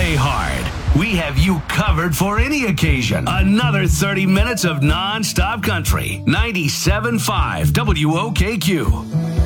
play hard. We have you covered for any occasion. Another 30 minutes of non-stop country. 97.5 WOKQ.